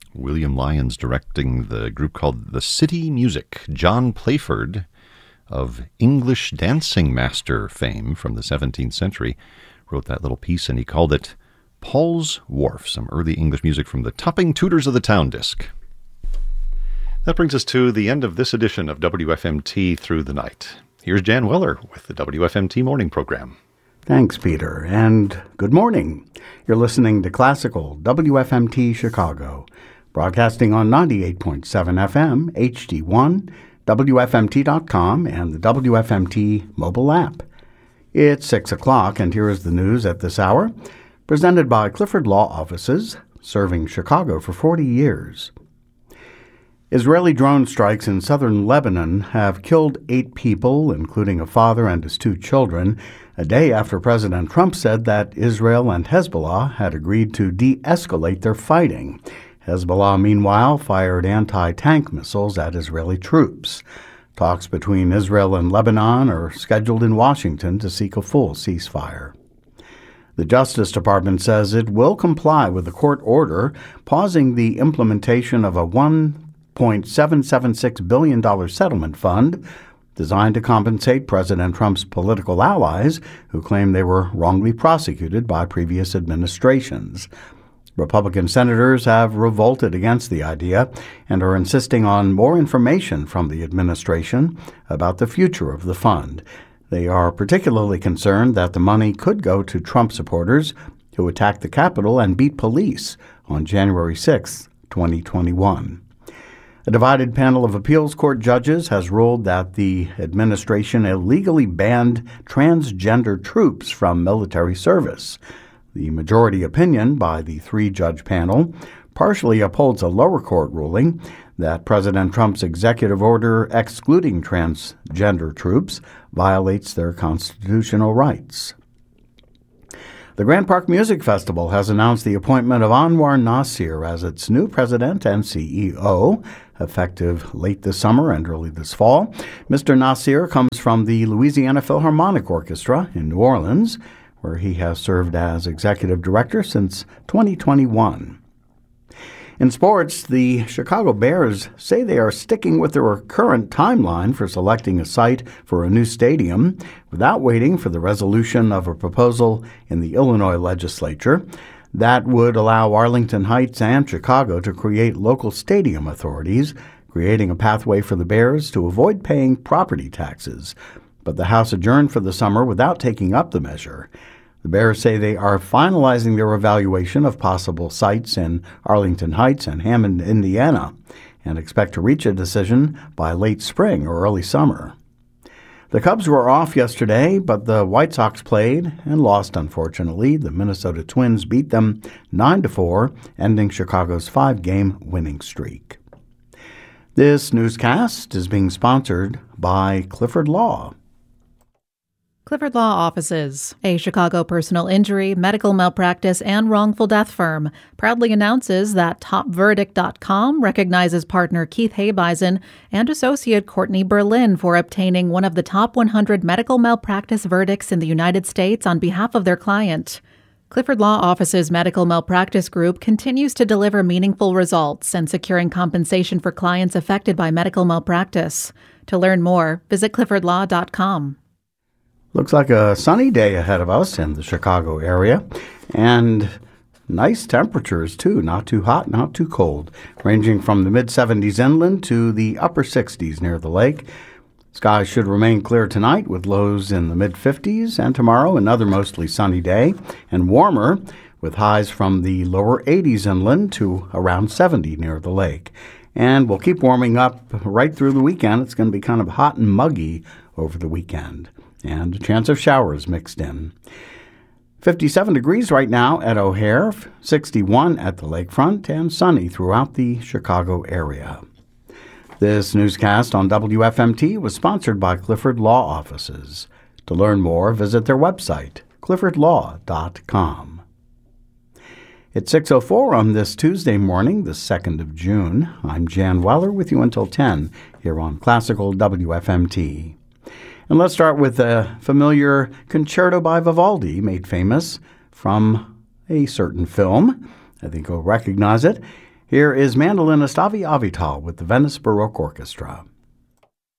William Lyons directing the group called The City Music. John Playford, of English dancing master fame from the 17th century, wrote that little piece, and he called it Paul's Wharf, some early English music from the Topping Tutors of the Town disc. That brings us to the end of this edition of WFMT Through the Night. Here's Jan Weller with the WFMT Morning Program. Thanks, Peter, and good morning. You're listening to Classical WFMT Chicago, broadcasting on 98.7 FM, HD1, WFMT.com, and the WFMT mobile app. It's 6 o'clock, and here is the news at this hour, presented by Clifford Law Offices, serving Chicago for 40 years. Israeli drone strikes in southern Lebanon have killed 8 people, including a father and his 2 children, a day after President Trump said that Israel and Hezbollah had agreed to de-escalate their fighting. Hezbollah, meanwhile, fired anti-tank missiles at Israeli troops. Talks between Israel and Lebanon are scheduled in Washington to seek a full ceasefire. The Justice Department says it will comply with the court order pausing the implementation of a $1.776 billion settlement fund designed to compensate President Trump's political allies who claim they were wrongly prosecuted by previous administrations. Republican senators have revolted against the idea and are insisting on more information from the administration about the future of the fund. They are particularly concerned that the money could go to Trump supporters who attacked the Capitol and beat police on January 6, 2021. A divided panel of appeals court judges has ruled that the administration illegally banned transgender troops from military service. The majority opinion by the 3-judge panel partially upholds a lower court ruling that President Trump's executive order excluding transgender troops violates their constitutional rights. The Grant Park Music Festival has announced the appointment of Anwar Nasir as its new president and CEO, effective late this summer and early this fall. Mr. Nasir comes from the Louisiana Philharmonic Orchestra in New Orleans, where he has served as executive director since 2021. In sports, the Chicago Bears say they are sticking with their current timeline for selecting a site for a new stadium without waiting for the resolution of a proposal in the Illinois legislature that would allow Arlington Heights and Chicago to create local stadium authorities, creating a pathway for the Bears to avoid paying property taxes. But the House adjourned for the summer without taking up the measure. The Bears say they are finalizing their evaluation of possible sites in Arlington Heights and Hammond, Indiana, and expect to reach a decision by late spring or early summer. The Cubs were off yesterday, but the White Sox played and lost, unfortunately. The Minnesota Twins beat them 9-4, ending Chicago's 5-game winning streak. This newscast is being sponsored by Clifford Law. Clifford Law Offices, a Chicago personal injury, medical malpractice, and wrongful death firm, proudly announces that TopVerdict.com recognizes partner Keith Habeisen and associate Courtney Berlin for obtaining one of the top 100 medical malpractice verdicts in the United States on behalf of their client. Clifford Law Offices Medical Malpractice Group continues to deliver meaningful results and securing compensation for clients affected by medical malpractice. To learn more, visit cliffordlaw.com. Looks like a sunny day ahead of us in the Chicago area, and nice temperatures, too. Not too hot, not too cold, ranging from the mid-70s inland to the upper 60s near the lake. Skies should remain clear tonight with lows in the mid-50s, and tomorrow another mostly sunny day and warmer with highs from the lower 80s inland to around 70 near the lake. And we'll keep warming up right through the weekend. It's going to be kind of hot and muggy over the weekend, and a chance of showers mixed in. 57 degrees right now at O'Hare, 61 at the lakefront, and sunny throughout the Chicago area. This newscast on WFMT was sponsored by Clifford Law Offices. To learn more, visit their website, cliffordlaw.com. It's 6:04 on this Tuesday morning, the 2nd of June. I'm Jan Weller with you until 10 here on Classical WFMT. And let's start with a familiar concerto by Vivaldi, made famous from a certain film. I think you'll recognize it. Here is mandolinist Avi Avital with the Venice Baroque Orchestra.